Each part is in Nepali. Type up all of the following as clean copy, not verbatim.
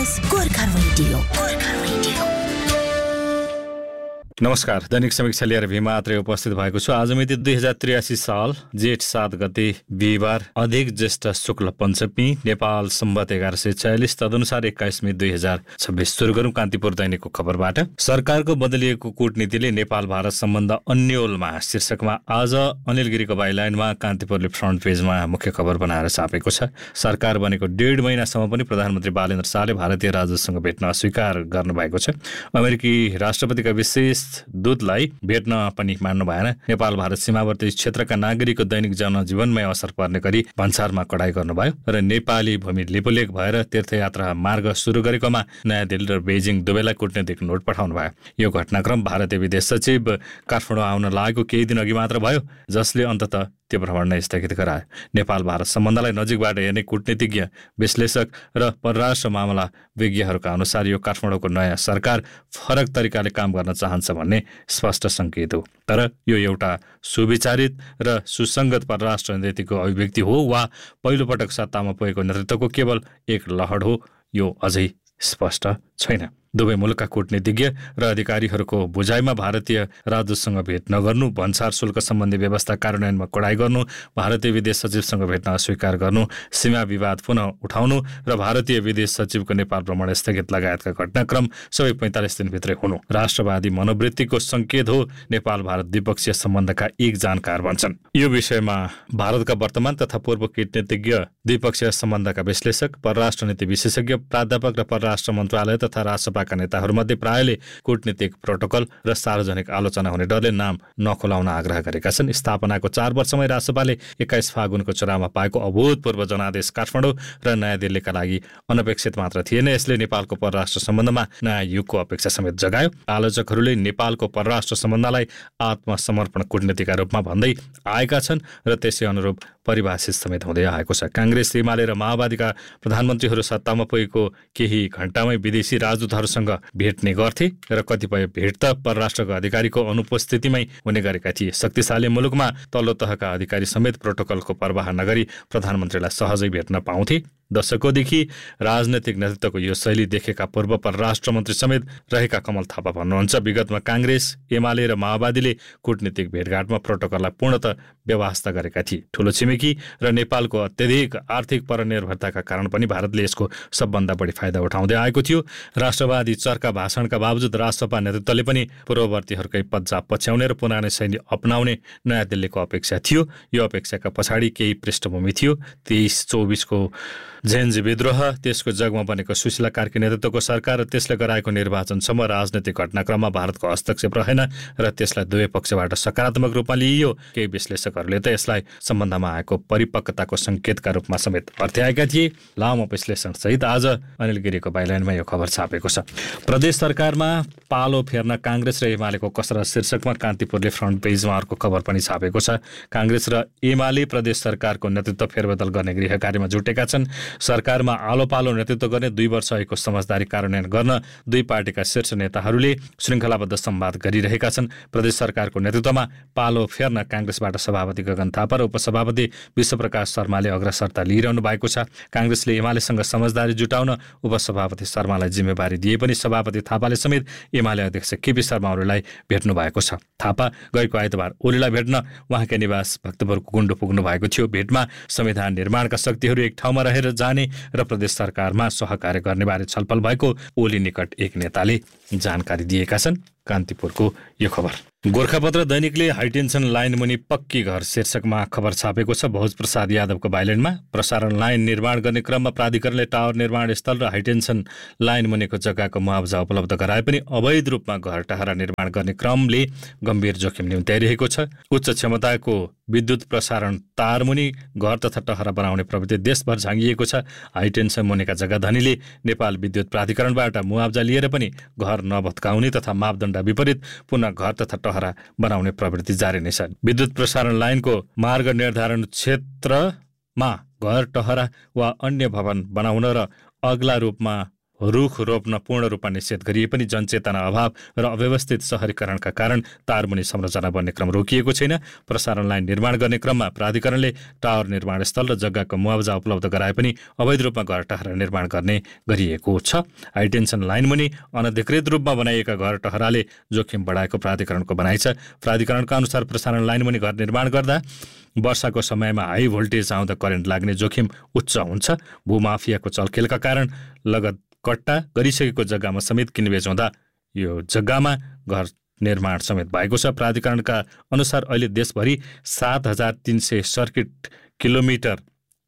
गोर्खा रेडियो। नमस्कार, दैनिक समीक्षा लिएर भीमात्रे उपस्थित भएको छु। आज मिति 2083 साल जेठ 7 गते बिहिबार अधिक ज्येष्ठ शुक्ल पञ्चमी, नेपाल सम्वत 1146, तदनुसार 21 मई 2026। सुरु गरौँ कान्तिपुर दैनिकको खबरबाट। सरकारको बदलिएको कूटनीतिले नेपाल भारत सम्बन्ध अन्योलमा शीर्षकमा आज अनिल गिरीको बाइलाइनमा कान्तिपुरले फ्रन्ट पेजमा मुख्य खबर बनाएर छापेको छ। सरकार बनेको 1.5 महिनासम्म पनि प्रधानमन्त्री बालेन्द्र शाहले भारतीय राजदूतसँग भेट्न अस्वीकार गर्नुभएको छ। अमेरिकी राष्ट्रपतिका विशेष दूतलाई भेट्न पनि मान्नु भएन। नेपाल भारत सीमावर्ती क्षेत्रका नागरिकको दैनिक जनजीवनमै असर पर्ने गरी भन्सारमा कडाई गर्नुभयो र नेपाली भूमि लिपुलेक भएर तीर्थयात्रा मार्ग सुरु गरेकोमा नयाँ दिल्ली र बेजिङ दुवैलाई कूटनीतिक नोट पठाउनु भयो। यो घटनाक्रम भारतीय विदेश सचिव काठमाडौँ आउन लागेको केही दिन अघि मात्र भयो, जसले अन्ततः त्यो भ्रमण नै स्थगित गरायो। नेपाल भारत सम्बन्धलाई नजिकबाट हेर्ने कूटनीतिज्ञ, विश्लेषक र परराष्ट्र मामला विज्ञहरूका अनुसार यो काठमाडौँको नयाँ सरकार फरक तरिकाले काम गर्न चाहन्छ भन्ने स्पष्ट सङ्केत हो। तर यो एउटा सुविचारित र सुसङ्गत परराष्ट्र नीतिको अभिव्यक्ति हो वा पहिलोपटक सत्तामा पुगेको नेतृत्वको केवल एक लहर हो, यो अझै स्पष्ट छैन। दुवै मुलुकका कूटनीतिज्ञ र अधिकारीहरूको बुझाइमा भारतीय राजदूतसँग भेट नगर्नु, भन्सार शुल्क सम्बन्धी व्यवस्था कार्यान्वयनमा कडाई गर्नु, भारतीय विदेश सचिवसँग भेट्न अस्वीकार गर्नु, सीमा विवाद पुनः उठाउनु र भारतीय विदेश सचिवको नेपाल भ्रमण स्थगित लगायतका घटनाक्रम सबै 45 दिनभित्रै हुनु राष्ट्रवादी मनोवृत्तिको सङ्केत हो, नेपाल भारत द्विपक्षीय सम्बन्धका एक जानकार भन्छन्। यो विषयमा भारतका वर्तमान तथा पूर्व कूटनीतिज्ञ, द्विपक्षीय सम्बन्धका विश्लेषक, परराष्ट्र नीति विशेषज्ञ, प्राध्यापक र परराष्ट्र मन्त्रालय तथा राजसभा नेताहरूमध्ये प्रायले कूटनीतिक प्रोटोकल र सार्वजनिक आलोचना हुने डरले नाम नखोलाउन आग्रह गरेका छन्। स्थापनाको 4 वर्षमै राजसभाले 21 फागुनको चुनावमा पाएको अभूतपूर्व जनादेश काठमाडौँ र नयाँ दिल्लीका लागि अनपेक्षित मात्र थिएन, यसले नेपालको परराष्ट्र सम्बन्धमा नयाँ युगको अपेक्षा समेत जगायो। आलोचकहरूले नेपालको परराष्ट्र सम्बन्धलाई आत्मसमर्पण कूटनीतिका रूपमा भन्दै आएका छन् र त्यसै अनुरूप परिभाषित समेत हुँदै आएको छ। काङ्ग्रेस, एमाले र माओवादीका प्रधानमन्त्रीहरू सत्तामा पुगेको केही घण्टामै विदेशी राजदूतहरूसँग भेट्ने गर्थे र कतिपय भेट त परराष्ट्रको अधिकारीको अनुपस्थितिमै हुने गरेका थिए। शक्तिशाली मुलुकमा तल्लो तहका अधिकारी समेत प्रोटोकलको परवाह नगरी प्रधानमन्त्रीलाई सहजै भेट्न पाउँथे। दशकौँदेखि राजनैतिक नेतृत्वको यो शैली देखेका पूर्व परराष्ट्र मन्त्री समेत रहेका कमल थापा भन्नुहुन्छ, विगतमा काङ्ग्रेस, एमाले र माओवादीले कूटनीतिक भेटघाटमा प्रोटोकललाई पूर्णतः व्यवस्था गरेका थिए। ठुलो छिमेकी र नेपालको अत्यधिक आर्थिक परनिर्भरताका कारण पनि भारतले यसको सबभन्दा बढी फाइदा उठाउँदै आएको थियो। राष्ट्रवादी चर्का भाषणका बावजुद राजसभा नेतृत्वले पनि पूर्ववर्तीहरूकै पज्जा पछ्याउने र पुरानै शैली अपनाउने नयाँ दिल्लीको अपेक्षा थियो। यो अपेक्षाका पछाडि केही पृष्ठभूमि थियो। 23-24 को झेन्जी विद्रोह, त्यसको जगमा बनेको सुशीला कार्की नेतृत्वको सरकार र त्यसले गराएको निर्वाचनसम्म राजनैतिक घटनाक्रममा भारतको हस्तक्षेप रहेन र त्यसलाई दुवै पक्षबाट सकारात्मक रूपमा लिइयो। केही विश्लेषकहरूले त यसलाई सम्बन्धमा आएको परिपक्वताको सङ्केतका रूपमा समेत अर्थ्याएका थिए। लामो विश्लेषणसहित आज अनिल गिरीको बाइलाइनमा यो खबर छापेको छ। प्रदेश सरकारमा पालो फेर्न काङ्ग्रेस र एमालेको कसरत शीर्षकमा कान्तिपुरले फ्रन्ट पेजमा अर्को खबर पनि छापेको छ। काङ्ग्रेस र एमाले प्रदेश सरकारको नेतृत्व फेरबदल गर्ने गृह कार्यमा जुटेका छन्। सरकारमा आलो पालो नेतृत्व गर्ने 2 वर्ष अघिको समझदारी कार्यान्वयन गर्न दुई पार्टीका शीर्ष नेताहरूले श्रृङ्खलाबद्ध संवाद गरिरहेका छन्। प्रदेश सरकारको नेतृत्वमा पालो फेर्न काङ्ग्रेसबाट सभापति गगन थापा र उपसभापति विश्वप्रकाश शर्माले अग्रसरता लिइरहनु भएको छ। काङ्ग्रेसले एमालेसँग समझदारी जुटाउन उपसभापति शर्मालाई जिम्मेवारी दिए पनि सभापति थापाले समेत एमाले अध्यक्ष केपी शर्मा ओलीलाई भेट्नु भएको छ। थापा गएको आइतबार ओलीलाई भेट्न उहाँका निवास भक्तपुरको गुण्डो पुग्नु भएको थियो। भेटमा संविधान निर्माणका शक्तिहरू एक ठाउँमा रहेर जाने र प्रदेश सरकारमा सहकार्य गर्ने बारे छलफल भएको ओली निकट एक नेताले जानकारी दिएका छन्। कान्तिपुरको यो खबर। गोर्खापत्र दैनिकले हाइटेन्सन लाइन मुनि पक्की घर शीर्षकमा खबर छापेको छ। भोज प्रसाद यादवको बाइलाइनमा प्रसारण लाइन निर्माण गर्ने क्रममा प्राधिकरणले टावर निर्माण स्थल र हाइटेन्सन लाइन मुनिको जग्गाको मुआवजा उपलब्ध गराए पनि अवैध रूपमा घर टहरा निर्माण गर्ने क्रमले गम्भीर जोखिम निम्त्याइरहेको छ। उच्च क्षमताको विद्युत प्रसारण तार मुनि घर तथा टहरा बनाउने प्रवृत्ति देशभर झाँगिएको छ। हाइटेन्सन मुनिका जग्गा धनीले नेपाल विद्युत प्राधिकरणबाट मुआवजा लिएर पनि घर नभत्काउने तथा मापदण्ड विपरीत पुनः घर तथा टहरा बनाउने प्रवृत्ति जारी नै छ। विद्युत प्रसारण लाइनको मार्ग निर्धारण क्षेत्रमा घर टहरा वा अन्य भवन बनाउन र अग्ला रूपमा रुख रोप्न पूर्ण रूपमा निषेध गरिए पनि जनचेतना अभाव र अव्यवस्थित शहरीकरणका कारण तारमुनि संरचना बन्ने क्रम रोकिएको छैन। प्रसारण लाइन निर्माण गर्ने क्रममा प्राधिकरणले टावर निर्माण स्थल र जग्गाको मुआवजा उपलब्ध गराए पनि अवैध रूपमा घर टहरा निर्माण गर्ने गरिएको छ। हाइटेन्सन लाइन मुनि अनधिकृत रूपमा बनाइएका घर टहराले जोखिम बढाएको प्राधिकरणको भनाइ छ। प्राधिकरणका अनुसार प्रसारण लाइन मुनि घर निर्माण गर्दा वर्षाको समयमा हाई भोल्टेज आउँदा करेन्ट लाग्ने जोखिम उच्च हुन्छ। भूमाफियाको चलखेलका कारण लगत कट्टा गरिसकेको जग्गामा समेत किनबेच हुँदा यो जग्गामा घर निर्माण समेत भएको छ। प्राधिकरणका अनुसार अहिले देशभरि 7,300 सर्किट किलोमिटर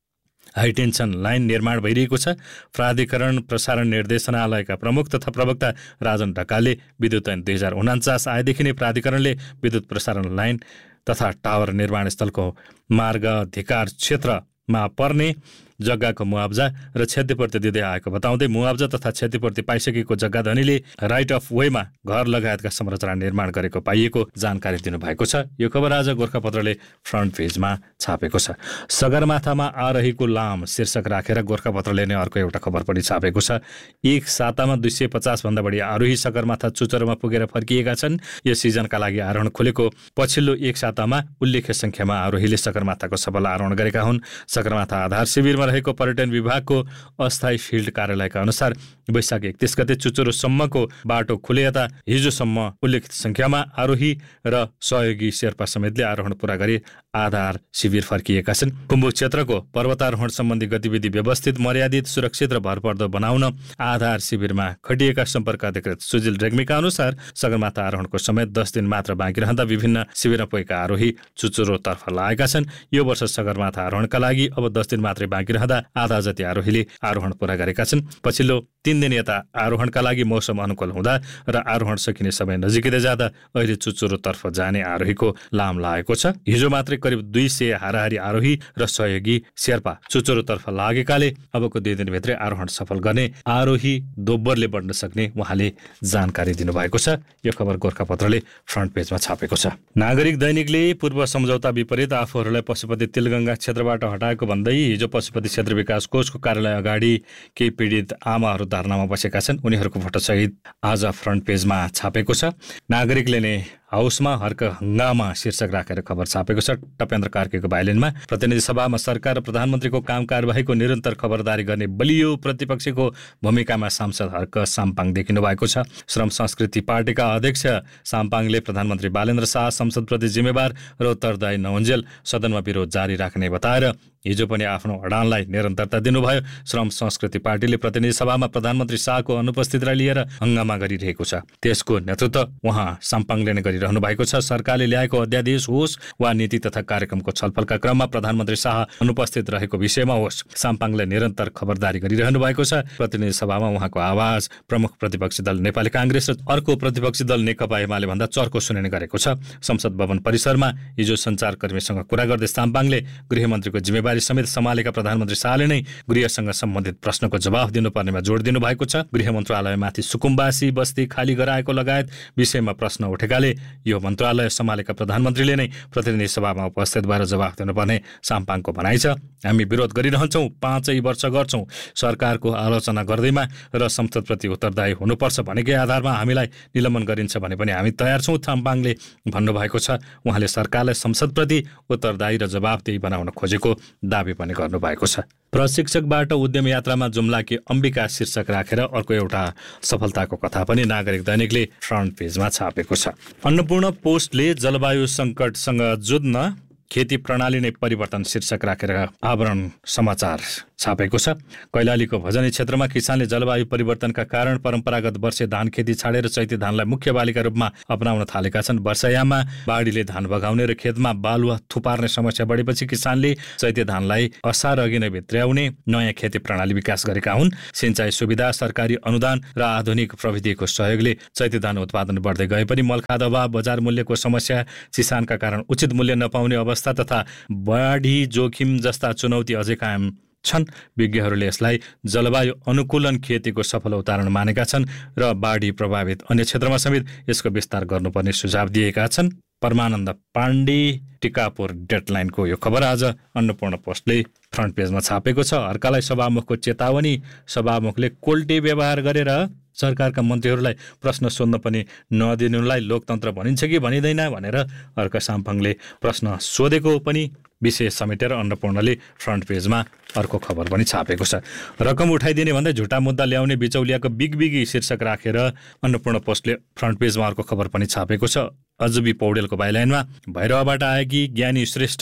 हाइटेन्सन लाइन निर्माण भइरहेको छ। प्राधिकरण प्रसारण निर्देशनालयका प्रमुख तथा प्रवक्ता राजन ढकालले विद्युत ऐन 2049 आएदेखि नै प्राधिकरणले विद्युत प्रसारण लाइन तथा टावर निर्माण स्थलको मार्गाधिकार क्षेत्रमा पर्ने जग्गाको मुआवजा र क्षतिपूर्ति दिँदै आएको बताउँदै मुआवजा तथा क्षतिपूर्ति पाइसकेको जग्गा धनीले राइट अफ वेमा घर लगायतका संरचना निर्माण गरेको पाइएको जानकारी दिनुभएको छ। यो खबर आज गोर्खापत्रले फ्रन्ट पेजमा छापेको छ। सगरमाथामा आरहेको लाम शीर्षक राखेर गोर्खापत्रले नै अर्को एउटा खबर पनि छापेको छ। एक सातामा 250 भन्दा बढी आरोही सगरमाथा चुचुरोमा पुगेर फर्किएका छन्। यो सिजनका लागि आरोहण खोलेको पछिल्लो एक सातामा उल्लेख्य संख्यामा आरोहीले सगरमाथाको सफल आरोहण गरेका हुन्। सगरमाथा आधार शिविरमा रहेको पर्यटन विभागको अस्थायी फिल्ड कार्यालयका अनुसार वैशाख 31 गते चुचुरोसम्मको बाटो खुलेता हिजोसम्म उल्लेखित संख्यामा आरोही र सहयोगी शेर्पा समेतले आरोहण पूरा गरी आधार शिविर फर्किएका छन्। कुम्भु क्षेत्रको पर्वतारोहण सम्बन्धी गतिविधि व्यवस्थित, मर्यादित, सुरक्षित र भरपर्दो बनाउन आधार शिविरमा खटिएका सम्पर्क अधिकृत सुजिल रेग्मीका अनुसार सगरमाथा आरोहणको समय 10 दिन मात्र बाँकी रहँदा विभिन्न शिविरमा पुगेका आरोही चुचुरोतर्फ लागेका छन्। यो वर्ष सगरमाथा आरोहणका लागि अब 10 दिन मात्रै बाँकी रहँदा आधा जति आरोहीले आरोहण पूरा गरेका छन्। पछिल्लो 3 दिन यता आरोहणका लागि मौसम अनुकूल हुँदा र आरोहण सकिने समय नजिकै जाँदा अहिले चुचुरोतर्फ जाने आरोहीको लाम लागेको छ। हिजो मात्रै करिब 200 हाराहारी आरोही र सहयोगी शेर्पा चुचुरोतर्फ लागेकाले अबको 2 दिनभित्रै आरोहण सफल गर्ने आरोही दोब्बरले बढ्न सक्ने उहाँले जानकारी दिनुभएको छ। यो खबर गोर्खापत्रले फ्रन्ट पेजमा छापेको छ। नागरिक दैनिकले पूर्व सम्झौता विपरीत आफूहरूलाई पशुपति तिलगङ्गा क्षेत्रबाट हटाएको भन्दै हिजो पशुपति क्षेत्र विकास कोषको कार्यालय अगाडि केही पीडित आमाहरू धरनामा बसेका छन्। उनीहरूको फोटोसहित आज फ्रन्ट पेजमा छापेको छ। नागरिकले नै हाउसमा हर्क हङ्गामा शीर्षक राखेर खबर छापेको छ। टपेन्द्र कार्कीको भाइलिनमा प्रतिनिधि सभामा सरकार र प्रधानमन्त्रीको काम कारबाहीको निरन्तर खबरदारी गर्ने बलियो प्रतिपक्षको भूमिकामा सांसद हर्क साम्पाङ देखिनु भएको छ। श्रम संस्कृति पार्टीका अध्यक्ष साम्पाङले प्रधानमन्त्री बालेन्द्र शाह संसदप्रति जिम्मेवार र उत्तरदायी नहुन्जेल सदनमा विरोध जारी राख्ने बताएर हिजो पनि आफ्नो अडानलाई निरन्तरता दिनुभयो। श्रम संस्कृति पार्टीले प्रतिनिधि सभामा प्रधानमन्त्री शाहको अनुपस्थितिलाई लिएर हङ्गामा गरिरहेको छ। त्यसको नेतृत्व उहाँ साम्पाङले नै गरिरहनु भएको छ। सरकारले ल्याएको अध्यादेश होस् वा नीति तथा कार्यक्रमको छलफलका क्रममा प्रधानमन्त्री शाह अनुपस्थित रहेको विषयमा होस्, साम्पाङले निरन्तर खबरदारी गरिरहनु भएको छ। प्रतिनिधि सभामा उहाँको आवाज प्रमुख प्रतिपक्षी दल नेपाली काङ्ग्रेस र अर्को प्रतिपक्षी दल नेकपा एमाले भन्दा चर्को सुनिने गरेको छ। संसद भवन परिसरमा हिजो सञ्चारकर्मीसँग कुरा गर्दै साम्पाङले गृहमन्त्रीको जिम्मेवारी समेत सम्हालेका प्रधानमन्त्री शाहले नै गृहसँग सम्बन्धित प्रश्नको जवाफ दिनुपर्नेमा जोड दिनुभएको छ। गृह मन्त्रालयमाथि सुकुम्बासी बस्ती खाली गराएको लगायत विषयमा प्रश्न उठेकाले यो मन्त्रालय सम्हालेका प्रधानमन्त्रीले नै प्रतिनिधि सभामा उपस्थित भएर जवाफ दिनुपर्ने साम्पाङको भनाइ छ। हामी विरोध गरिरहन्छौँ, 5 वर्ष गर्छौँ। सरकारको आलोचना गर्दैमा र संसदप्रति उत्तरदायी हुनुपर्छ भनेकै आधारमा हामीलाई निलम्बन गरिन्छ भने पनि हामी तयार छौँ, साम्पाङले भन्नुभएको छ। उहाँले सरकारलाई संसदप्रति उत्तरदायी र जवाफदेही बनाउन खोजेको दाबी पनि गर्नुभएको छ। प्रशिक्षकबाट उद्यम यात्रामा जुम्लाकी अम्बिका शीर्षक राखेर अर्को एउटा सफलताको कथा पनि नागरिक दैनिकले फ्रन्ट पेजमा छापेको छ। अन्नपूर्ण पोस्टले जलवायु सङ्कटसँग जुझ्न खेती प्रणाली नै परिवर्तन शीर्षक राखेर आवरण समाचार छापेको छ। कैलालीको भजनी क्षेत्रमा किसानले जलवायु परिवर्तनका कारण परम्परागत वर्षे धान खेती छाडेर चैते धानलाई मुख्य बालीका रूपमा अपनाउन थालेका छन्। वर्षायाममा बाढीले धान बगाउने र खेतमा बालुवा थुपार्ने समस्या बढेपछि किसानले चैते धानलाई असार अघि नै भित्र्याउने नयाँ खेती प्रणाली विकास गरेका हुन्। सिंचाई सुविधा, सरकारी अनुदान र आधुनिक प्रविधिको सहयोगले चैते धान उत्पादन बढ्दै गए पनि मलखाद अभाव, बजार मूल्यको समस्या, चिसानका कारण उचित मूल्य नपाउने अवस्था तथा बाढी जोखिम जस्ता चुनौती अझै कायम छन्। विज्ञहरूले यसलाई जलवायु अनुकूलन खेतीको सफल उदाहरण मानेका छन् र बाढी प्रभावित अन्य क्षेत्रमा समेत यसको विस्तार गर्नुपर्ने सुझाव दिएका छन्। परमानन्द पाण्डे टिकापुर डेडलाइनको यो खबर आज अन्नपूर्ण पोस्टले फ्रन्ट पेजमा छापेको छ। अर्कालाई सभामुखको चेतावनी, सभामुखले कोल्टे व्यवहार गरेर सरकारका मन्त्रीहरूलाई प्रश्न सोध्न पनि नदिनुलाई लोकतन्त्र भनिन्छ कि भनिँदैन भनेर अर्का साम्फाङले प्रश्न सोधेको पनि विषय समेटेर अन्नपूर्णले फ्रन्ट पेजमा अर्को खबर पनि छापेको छ। रकम उठाइदिने भन्दै झुटा मुद्दा ल्याउने बिचौलियाको बिगबिगी शीर्षक राखेर अन्नपूर्ण पोस्टले फ्रन्ट पेजमा अर्को खबर पनि छापेको छ। अजुबी पौडेलको बाइलाइनमा भैरवबाट आएकी ज्ञानी श्रेष्ठ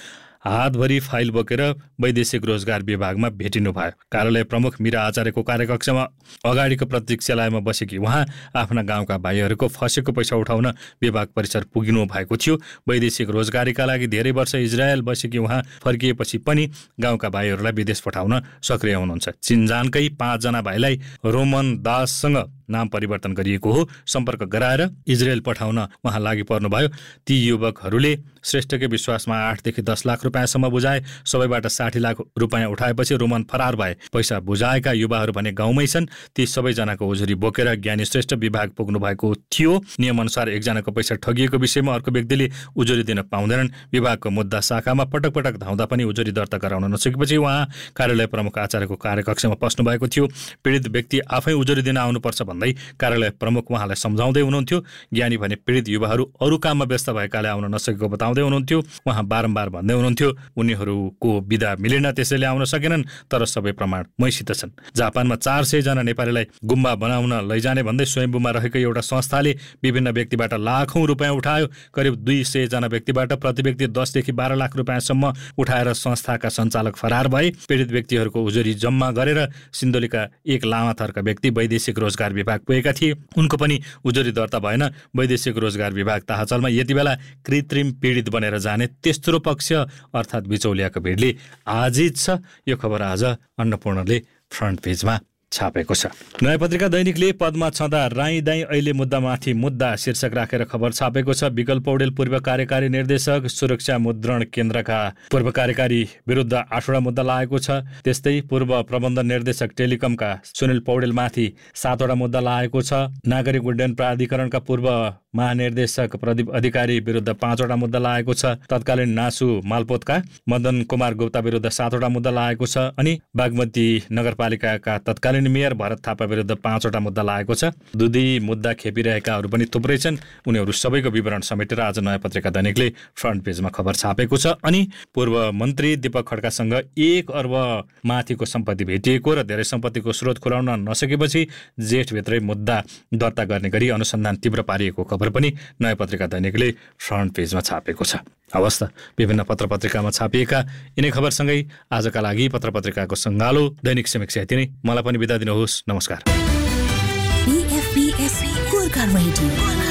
हातभरि फाइल बोकेर वैदेशिक रोजगार विभागमा भेटिनु भयो। कार्यालय प्रमुख मीरा आचार्यको कार्यकक्षमा अगाडिको प्रतीक्षालयमा बसेकी उहाँ आफ्ना गाउँका भाइहरूको फसेको पैसा उठाउन विभाग परिसर पुगिनु भएको थियो। वैदेशिक रोजगारीका लागि धेरै वर्ष इजरायल बसेकी उहाँ फर्किएपछि पनि गाउँका भाइहरूलाई विदेश पठाउन सक्रिय हुनुहुन्छ। चिनजानकै 5 जना भाइलाई रोमन दाससँग नाम परिवर्तन गरिएको हो। सम्पर्क गराएर इजरायल पठाउन उहाँ लागि पर्नुभयो। ती युवकहरूले श्रेष्ठकै विश्वासमा 8 देखि 10 लाख रुपियाँसम्म बुझाए। सबैबाट 60 लाख रुपियाँ उठाएपछि रोमन फरार भए। पैसा बुझाएका युवाहरू भने गाउँमै छन्। ती सबैजनाको उजुरी बोकेर ज्ञानी श्रेष्ठ विभाग पुग्नु भएको थियो। नियमअनुसार एकजनाको पैसा ठगिएको विषयमा अर्को व्यक्तिले उजुरी दिन पाउँदैनन्। विभागको मुद्दा शाखामा पटक पटक धाउँदा पनि उजुरी दर्ता गराउन नसकेपछि उहाँ कार्यालय प्रमुख आचार्यको कार्यकक्षमा पस्नु भएको थियो। पीडित व्यक्ति आफै उजुरी दिन आउनुपर्छ भन्दै कार्यालय प्रमुख उहाँलाई सम्झाउँदै हुनुहुन्थ्यो। ज्ञानी भने पीडित युवाहरू अरू काममा व्यस्त भएकाले आउन नसकेको बताउँदै हुनुहुन्थ्यो। उहाँ बारम्बार भन्दै हुनुहुन्थ्यो उनीहरूको बिदा मिलेन, त्यसैले आउन सकेनन्, तर सबै प्रमाण मैसित छन्। जापानमा 400 जना नेपालीलाई गुम्बा बनाउन लैजाने भन्दै स्वयम्भूमा रहेको एउटा संस्थाले विभिन्न व्यक्तिबाट लाखौं रुपियाँ उठायो। करिब 200 जना व्यक्तिबाट प्रति व्यक्ति 10 देखि 12 लाख रुपियाँसम्म उठाएर संस्थाका सञ्चालक फरार भए। पीडित व्यक्तिहरूको उजुरी जम्मा गरेर सिन्धुलीका एक लामाथरका व्यक्ति वैदेशिक रोजगार विभाग पुगेका थिए। उनको पनि उजुरी दर्ता भएन। वैदेशिक रोजगार विभाग ताहाचलमा यति बेला कृत्रिम पीडित बनेर जाने तेस्रो पक्ष अर्थात् बिचौलियाको भिडले आजिज छ। यो खबर आज अन्नपूर्णले फ्रन्ट पेजमा छापेको छ। नयाँ पत्रिका दैनिकले पदमा छँदा राई दाई अहिले मुद्दामाथि मुद्दा शीर्षक राखेर खबर छापेको छ। विकल पौडेल पूर्व कार्यकारी निर्देशक सुरक्षा मुद्रण केन्द्रका पूर्व कार्यकारी विरुद्ध 8वटा मुद्दा लागेको छ। त्यस्तै पूर्व प्रबन्ध निर्देशक टेलिकमका सुनिल पौडेलमाथि 7वटा मुद्दा लागेको छ। नागरिक उड्डयन प्राधिकरणका पूर्व महानिर्देशक प्रदीप अधिकारी विरुद्ध 5वटा मुद्दा लागेको छ। तत्कालीन नासु मालपोतका मदन कुमार गुप्ता विरुद्ध 7वटा मुद्दा लागेको छ। अनि बागमती नगरपालिकाका तत्कालीन मेयर भरत थापा विरुद्ध 5वटा मुद्दा लागेको छ। दुधी मुद्दा खेपिरहेकाहरू पनि थुप्रै छन्। उनीहरू सबैको विवरण समेटेर आज नयाँ पत्रिका दैनिकले फ्रन्ट पेजमा खबर छापेको छ। अनि पूर्व मन्त्री दीपक खड्कासँग 1 अर्ब माथिको सम्पत्ति भेटिएको र धेरै सम्पत्तिको स्रोत खुलाउन नसकेपछि जेठभित्रै मुद्दा दर्ता गर्ने गरी अनुसन्धान तीव्र पारिएको खबर पनि नयाँ पत्रिका दैनिकले फ्रन्ट पेजमा छापेको छ। अवस्था विभिन्न पत्रपत्रिकामा छापिएका यिनै खबरसँगै आजका लागि पत्रपत्रिकाको सङ्गालो दैनिक समीक्षा यति नै। मलाई पनि बिदा दिनुहोस्। नमस्कार।